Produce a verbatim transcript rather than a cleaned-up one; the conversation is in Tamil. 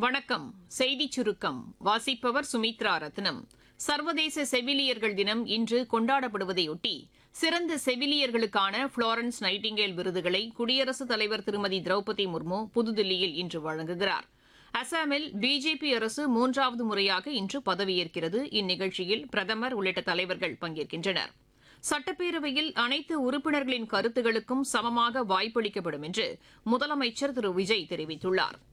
வணக்கம். செய்திச் சுருக்கம் வாசிப்பவர் சுமித்ரா ரத்னம். சர்வதேச செவிலியர்கள் தினம் இன்று கொண்டாடப்படுவதையொட்டி சிறந்த செவிலியர்களுக்கான புளோரன்ஸ் நைட்டிங்கேல் விருதுகளை குடியரசுத் தலைவர் திருமதி திரௌபதி முர்மு புதுதில்லியில் இன்று வழங்குகிறார். அசாமில் பிஜேபி அரசு மூன்றாவது முறையாக இன்று பதவியேற்கிறது. இந்நிகழ்ச்சியில் பிரதமர் உள்ளிட்ட தலைவர்கள் பங்கேற்கின்றனர். சட்டப்பேரவையில் அனைத்து உறுப்பினர்களின் கருத்துகளுக்கும் சமமாக வாய்ப்பளிக்கப்படும் என்று முதலமைச்சர் திரு விஜய் தெரிவித்துள்ளார்.